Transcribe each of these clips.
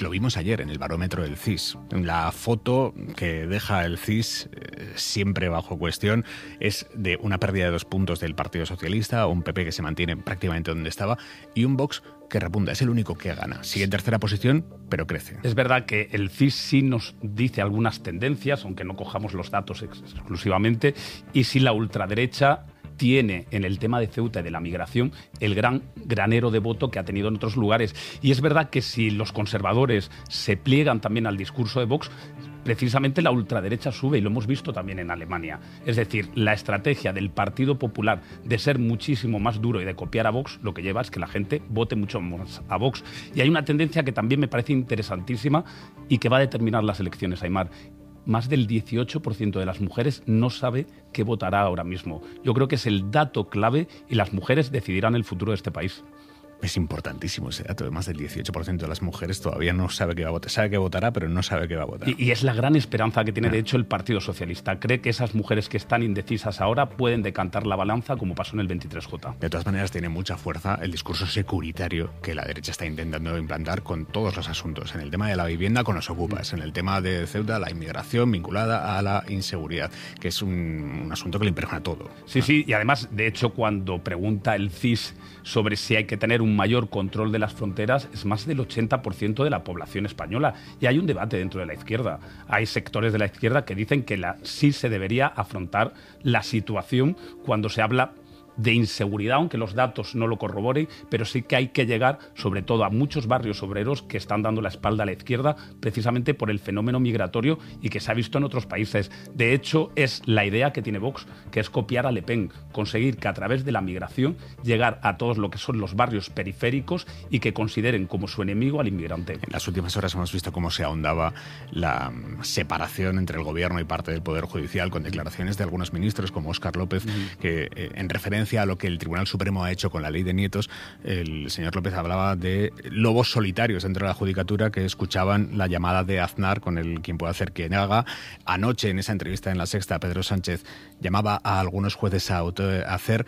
Lo vimos ayer en el barómetro del CIS. La foto que deja el CIS siempre bajo cuestión es de una pérdida de 2 puntos del Partido Socialista, un PP que se mantiene prácticamente donde estaba y un Vox que repunta. Es el único que gana. Sigue en tercera posición, pero crece. Es verdad que el CIS sí nos dice algunas tendencias, aunque no cojamos los datos exclusivamente, y sí la ultraderecha tiene en el tema de Ceuta y de la migración el gran granero de voto que ha tenido en otros lugares. Y es verdad que si los conservadores se pliegan también al discurso de Vox, precisamente la ultraderecha sube, y lo hemos visto también en Alemania. Es decir, la estrategia del Partido Popular de ser muchísimo más duro y de copiar a Vox, lo que lleva es que la gente vote mucho más a Vox. Y hay una tendencia que también me parece interesantísima y que va a determinar las elecciones, Aimar. Más del 18% de las mujeres no sabe qué votará ahora mismo. Yo creo que es el dato clave y las mujeres decidirán el futuro de este país. Es importantísimo ese dato. Más del 18% de las mujeres todavía no sabe qué va a votar. Sabe que votará, pero no sabe qué va a votar. Y es la gran esperanza que tiene, de hecho, el Partido Socialista. Cree que esas mujeres que están indecisas ahora pueden decantar la balanza, como pasó en el 23J. De todas maneras, tiene mucha fuerza el discurso securitario que la derecha está intentando implantar con todos los asuntos. En el tema de la vivienda, con los ocupas. En el tema de Ceuta, la inmigración vinculada a la inseguridad, que es un asunto que le impregna todo. Sí, y además, de hecho, cuando pregunta el CIS sobre si hay que tener un mayor control de las fronteras, es más del 80% de la población española. Y hay un debate dentro de la izquierda. Hay sectores de la izquierda que dicen que sí se debería afrontar la situación cuando se habla de inseguridad, aunque los datos no lo corroboren, pero sí que hay que llegar, sobre todo, a muchos barrios obreros que están dando la espalda a la izquierda precisamente por el fenómeno migratorio y que se ha visto en otros países. De hecho, es la idea que tiene Vox, que es copiar a Le Pen, conseguir que a través de la migración llegar a todos lo que son los barrios periféricos y que consideren como su enemigo al inmigrante. En las últimas horas hemos visto cómo se ahondaba la separación entre el gobierno y parte del Poder Judicial, con declaraciones de algunos ministros como Óscar López, que en referencia a lo que el Tribunal Supremo ha hecho con la ley de nietos, el señor López hablaba de lobos solitarios dentro de la judicatura que escuchaban la llamada de Aznar con el quien puede hacer quien haga. Anoche, en esa entrevista en La Sexta, Pedro Sánchez llamaba a algunos jueces a hacer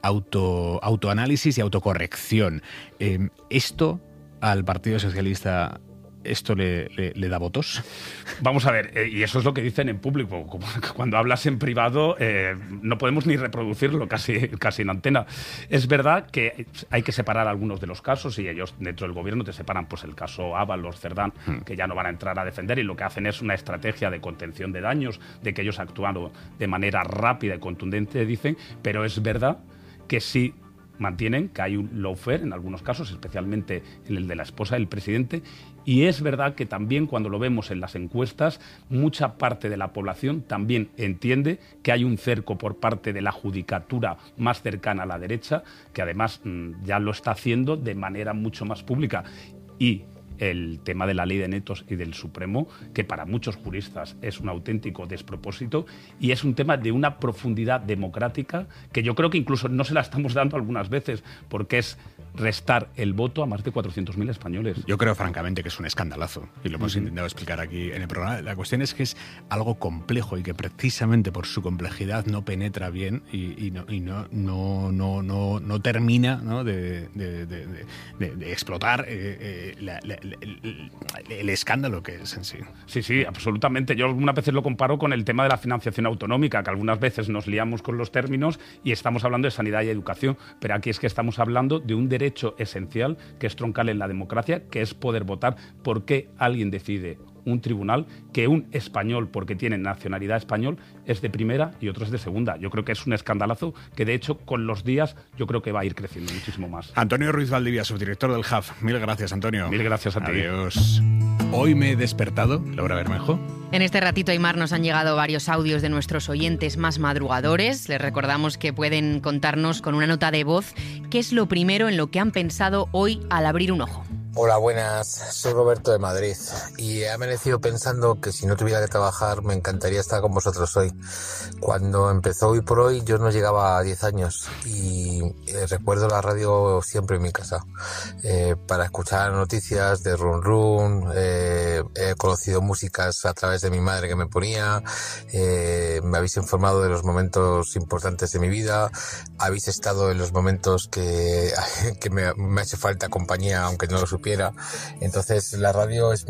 autoanálisis y autocorrección. ¿Esto al Partido Socialista esto le da votos? Vamos a ver, y eso es lo que dicen en público. Cuando hablas en privado no podemos ni reproducirlo casi en antena. Es verdad que hay que separar algunos de los casos, y ellos dentro del gobierno te separan pues el caso Ábalos, Cerdán, que ya no van a entrar a defender, y lo que hacen es una estrategia de contención de daños, de que ellos actúan de manera rápida y contundente, dicen, pero es verdad que sí mantienen que hay un lawfare en algunos casos, especialmente en el de la esposa del presidente, y es verdad que también cuando lo vemos en las encuestas, mucha parte de la población también entiende que hay un cerco por parte de la judicatura más cercana a la derecha, que además ya lo está haciendo de manera mucho más pública. Y el tema de la ley de netos y del Supremo, que para muchos juristas es un auténtico despropósito y es un tema de una profundidad democrática que yo creo que incluso no se la estamos dando algunas veces, porque es restar el voto a más de 400.000 españoles. Yo creo francamente que es un escandalazo y lo hemos intentado explicar aquí en el programa. La cuestión es que es algo complejo y que precisamente por su complejidad no penetra bien y no termina, ¿no?, de explotar el escándalo que es en sí. Sí, absolutamente. Yo algunas veces lo comparo con el tema de la financiación autonómica, que algunas veces nos liamos con los términos y estamos hablando de sanidad y educación, pero aquí es que estamos hablando de un derecho esencial que es troncal en la democracia, que es poder votar. ¿Por qué alguien decide, un tribunal, que un español, porque tiene nacionalidad español, es de primera y otro es de segunda? Yo creo que es un escandalazo que, de hecho, con los días yo creo que va a ir creciendo muchísimo más. Antonio Ruiz Valdivia, subdirector del HUF. Mil gracias, Antonio. Mil gracias a ti. Adiós. Hoy me he despertado, Laura Bermejo. En este ratito, Aimar, nos han llegado varios audios de nuestros oyentes más madrugadores. Les recordamos que pueden contarnos con una nota de voz qué es lo primero en lo que han pensado hoy al abrir un ojo. Hola, buenas. Soy Roberto de Madrid y he amanecido pensando que si no tuviera que trabajar me encantaría estar con vosotros hoy. Cuando empezó Hoy por Hoy yo no llegaba a 10 años y recuerdo la radio siempre en mi casa para escuchar noticias de Run Run, he conocido músicas a través de mi madre que me ponía, me habéis informado de los momentos importantes de mi vida, habéis estado en los momentos que me hace falta compañía aunque no lo supiera. Entonces la radio es